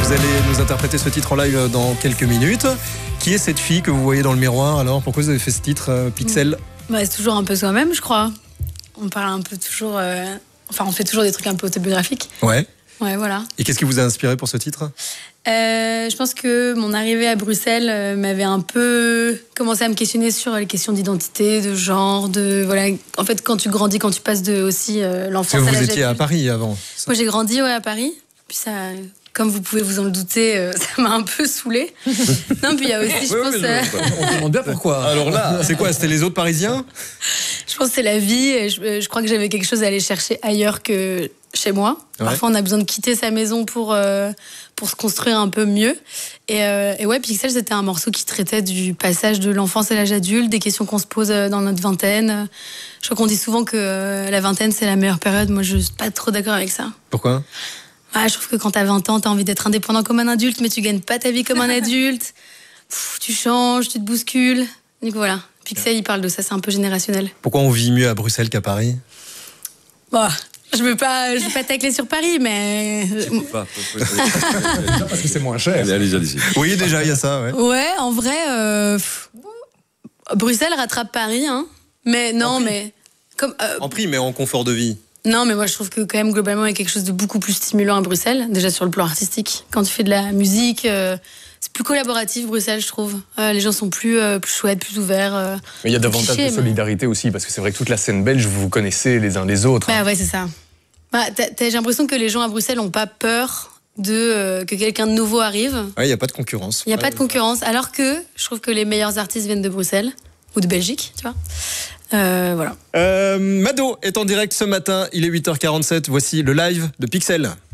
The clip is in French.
Vous allez nous interpréter ce titre en live dans quelques minutes. Qui est cette fille que vous voyez dans le miroir alors? Pourquoi vous avez fait ce titre, Pixel? C'est toujours un peu soi-même, je crois. On parle un peu toujours... on fait toujours des trucs un peu autobiographiques. Ouais. Ouais, voilà. Et qu'est-ce qui vous a inspiré pour ce titre? Je pense que mon arrivée à Bruxelles m'avait un peu commencé à me questionner sur les questions d'identité, de genre, voilà. En fait, quand tu grandis, quand tu passes de aussi l'enfance à l'âge adulte. Vous étiez à Paris avant. Moi, j'ai grandi à Paris. Puis ça, comme vous pouvez vous en le douter, ça m'a un peu saoulée. Non, puis il y a aussi, je pense... On se demande bien pourquoi. Alors là, c'est quoi? C'était les autres Parisiens? Je pense que c'est la vie. Et je crois que j'avais quelque chose à aller chercher ailleurs que chez moi. Ouais. Parfois, on a besoin de quitter sa maison pour se construire un peu mieux. Et ouais, Pixel, c'était un morceau qui traitait du passage de l'enfance à l'âge adulte, des questions qu'on se pose dans notre vingtaine. Je crois qu'on dit souvent que la vingtaine, c'est la meilleure période. Moi, je ne suis pas trop d'accord avec ça. Pourquoi? Je trouve que quand t'as 20 ans, t'as envie d'être indépendant comme un adulte, mais tu gagnes pas ta vie comme un adulte. Tu changes, tu te bouscules. Donc voilà, Pixel, il parle de ça, c'est un peu générationnel. Pourquoi on vit mieux à Bruxelles qu'à Paris? Je veux pas tacler sur Paris, mais... Parce que c'est moins cher. Allez-y. Oui, déjà, il y a ça, ouais. Ouais, en vrai, Bruxelles rattrape Paris, hein. Mais non, mais... En prix, mais en confort de vie. Non, mais moi, je trouve que quand même, globalement, il y a quelque chose de beaucoup plus stimulant à Bruxelles, déjà sur le plan artistique. Quand tu fais de la musique, c'est plus collaboratif, Bruxelles, je trouve. Les gens sont plus chouettes, plus ouverts. Mais il y a davantage de solidarité aussi, parce que c'est vrai que toute la scène belge, vous vous connaissez les uns les autres. Ouais, c'est ça. J'ai l'impression que les gens à Bruxelles n'ont pas peur que quelqu'un de nouveau arrive. Ouais, il n'y a pas de concurrence. Il n'y a pas de concurrence, alors que je trouve que les meilleurs artistes viennent de Bruxelles, ou de Belgique, tu vois. Voilà. Mado est en direct ce matin, il est 8h47, voici le live de Pixel.